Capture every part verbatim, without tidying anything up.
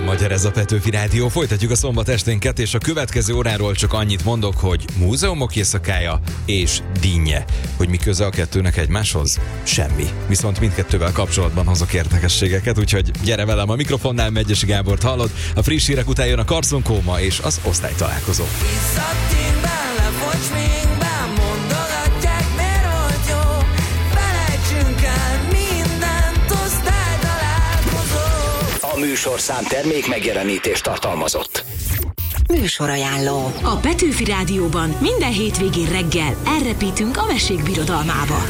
magyar, ez a Petőfi Rádió. Folytatjuk a szombat esténket, és a következő óráról csak annyit mondok, hogy múzeumok éjszakája és dinnye. Hogy mi köze a kettőnek egymáshoz? Semmi. Viszont mindkettővel kapcsolatban hozok érdekességeket, úgyhogy gyere velem, a mikrofonnál Megyesi Gábort hallod. A friss hírek után jön a Carson Coma és az osztálytalálkozó. A műsorszám termék megjelenítést tartalmazott. Műsorajánló. A Petőfi Rádióban minden hétvégén reggel elrepítünk a mesék birodalmába.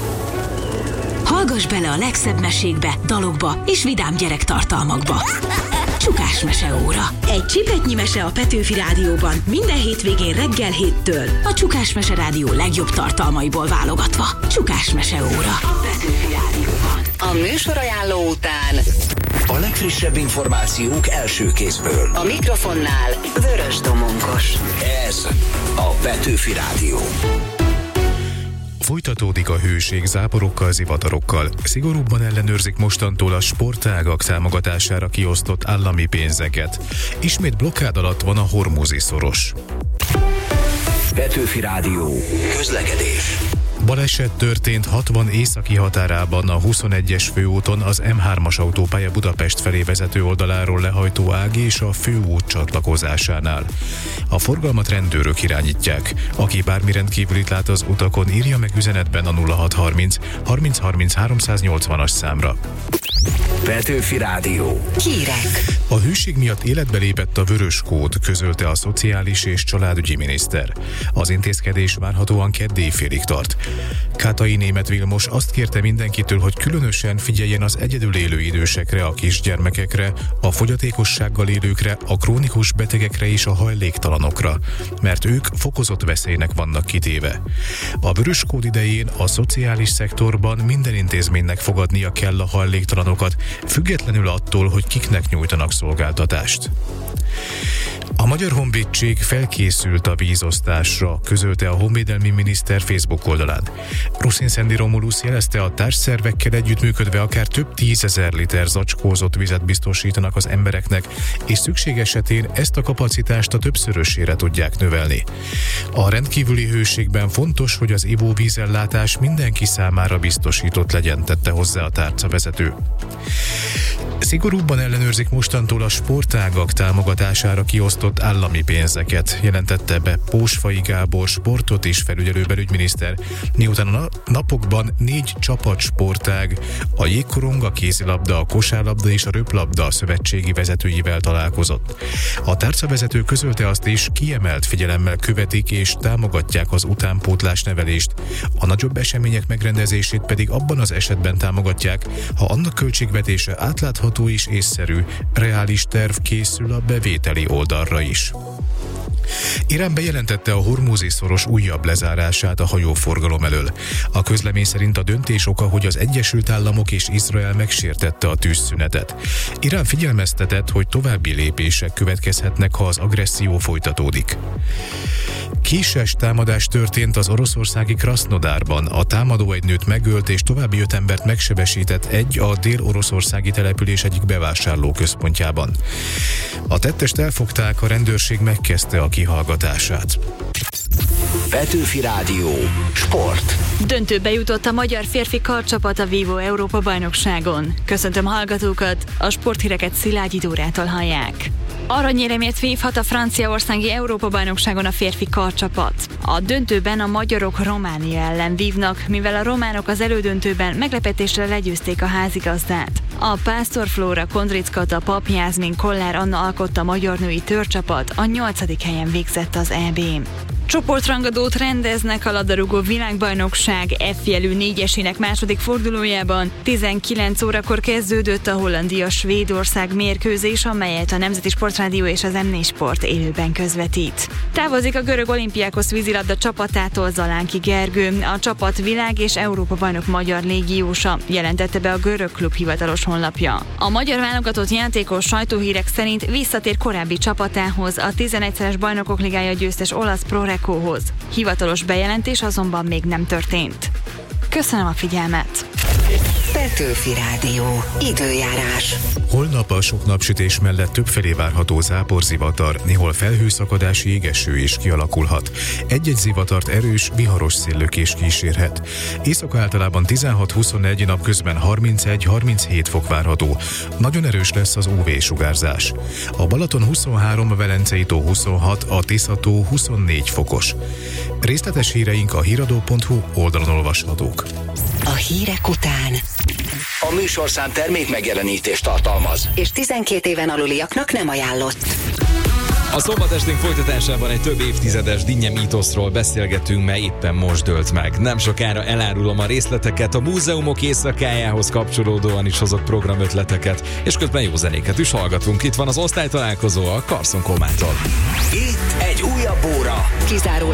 Hallgass bele a legszebb mesékbe, dalokba és vidám gyerektartalmakba. Csukás meseóra. Egy csipetnyi mese a Petőfi Rádióban minden hétvégén reggel héttől. A Csukás Mese Rádió legjobb tartalmaiból válogatva. Csukás meseóra. A Petőfi Rádióban. A műsorajánló után a legfrissebb információk első kézből. A mikrofonnál Vörös Domonkos. Ez a Petőfi Rádió. Folytatódik a hőség záporokkal, zivatarokkal. Szigorúbban ellenőrzik mostantól a sportágak támogatására kiosztott állami pénzeket. Ismét blokkád alatt van a Hormuzi szoros. Petőfi Rádió. Közlekedés. Baleset történt hatvan északi határában a huszonegyes főúton az em hármas autópálya Budapest felé vezető oldaláról lehajtó ág és a főút csatlakozásánál. A forgalmat rendőrök irányítják. Aki bármi rendkívülit lát az utakon, írja meg üzenetben a nulla hat harminc harminc harminc háromszáznyolcvanas számra. Petőfi Rádió. Hírek. A hőség miatt életbe lépett a vörös kód, közölte a Szociális és Családügyi miniszter. Az intézkedés várhatóan kedd éjfélig tart. Kátai Németh Vilmos azt kérte mindenkitől, hogy különösen figyeljen az egyedül élő idősekre, a kisgyermekekre, a fogyatékossággal élőkre, a krónikus betegekre és a hajléktalanokra, mert ők fokozott veszélynek vannak kitéve. A vörös kód idején a szociális szektorban minden intézménynek fogadnia kell a hajléktalanokat, függetlenül attól, hogy kiknek nyújtanak szolgáltatást. A Magyar Honvédség felkészült a vízosztásra, közölte a honvédelmi miniszter Facebook oldalán. Ruszin Szendi Romulusz jelezte, a társszervekkel együttműködve akár több tízezer liter zacskózott vizet biztosítanak az embereknek, és szükség esetén ezt a kapacitást a többszörösére tudják növelni. A rendkívüli hőségben fontos, hogy az ivóvízellátás mindenki számára biztosított legyen, tette hozzá a tárcavezető. Szigorúbban ellenőrzik mostantól a sportágak támogatására kiosztott állami pénzeket, jelentette be Pósfai Gábor sportot és felügyelő belügyminiszter, miután a napokban négy csapatsportág, a jégkorong, a kézilabda, a kosárlabda és a röplabda szövetségi vezetőivel találkozott. A tárcavezető közölte azt is, kiemelt figyelemmel követik és támogatják az utánpótlás nevelést, a nagyobb események megrendezését pedig abban az esetben támogatják, ha annak költségvetése átlátható és észszerű, reális terv készül a bevételi oldalra is. Irán bejelentette a Hormuzi szoros újabb lezárását a hajóforgalom elől. A közlemény szerint a döntés oka, hogy az Egyesült Államok és Izrael megsértette a tűzszünetet. Irán figyelmeztetett, hogy további lépések következhetnek, ha az agresszió folytatódik. Késes támadás történt az oroszországi Krasznodárban. A támadó egy nőt megölt és további öt embert megsebesített egy a dél-oroszországi település egyik bevásárlóközpontjában. A tettest elfogták, a rendőrség megkezdte a kihallgatását. Petőfi Rádió. Sport. Döntőbe jutott a magyar férfi karcsapat a Vivo Európa bajnokságon. Köszöntöm hallgatókat, a sporthíreket Szilágyi Dórától hallják. Aranyéremért vívhat a franciaországi Európa-bajnokságon a férfi karcsapat. A döntőben a magyarok Románia ellen vívnak, mivel a románok az elődöntőben meglepetésre legyőzték a házigazdát. A Pásztor Flóra Kondrickata, Pap Jászmin, Kollár Anna alkotta magyar női törcsapat, a nyolcadik helyen végzett az é bén. Csoportrangadót rendeznek a labdarúgó világbajnokság F jelű négyesének második fordulójában. tizenkilenc órakor kezdődött a Hollandia-Svédország mérkőzés, amelyet a Nemzeti Sportrádió és az em négy Sport élőben közvetít. Távozik a görög Olimpiákosz vízilabda csapatától Zalánki Gergő, a csapat világ- és Európa-bajnok magyar légiósa, jelentette be a görög klub hivatalos honlapja. A magyar válogatott játékos sajtóhírek szerint visszatér korábbi csapatához, a tizenegyszeres Bajnokok Ligája győztes olasz Prorekóhoz. Hivatalos bejelentés azonban még nem történt. Köszönöm a figyelmet! Petőfi Rádió. Időjárás. Holnap a sok napsütés mellett többfelé várható záporzivatar, néhol felhőszakadás, jégeső is kialakulhat. Egy-egy zivatart erős, viharos széllökés kísérhet. Éjszaka általában tizenhat-huszonegy, napközben harmincegy-harminchét fok várható. Nagyon erős lesz az ú vé-sugárzás. A Balaton huszonhárom, a Velencei tó huszonhat, a Tisza-tó huszonnégy fokos. Részletes híreink a híradó pont hu oldalon olvashatók. A hírek után A műsorszám termék megjelenítést tartalmaz, és tizenkét éven aluliaknak nem ajánlott. A szombatesténk folytatásában egy több évtizedes dinnye mítoszról beszélgetünk, mely éppen most dőlt meg. Nem sokára elárulom a részleteket, a múzeumok éjszakájához kapcsolódóan is hozok programötleteket, és közben jó zenéket is hallgatunk. Itt van az osztálytalálkozó a Carson Komától. itt egy újabb óra. Kizáró